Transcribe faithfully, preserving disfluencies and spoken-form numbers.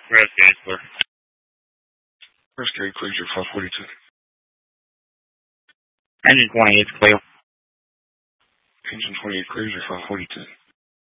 Red gate clear. First gate clear, your five forty-two. Engine twenty-eight clear. Engine twenty-eight clear, your five forty-two.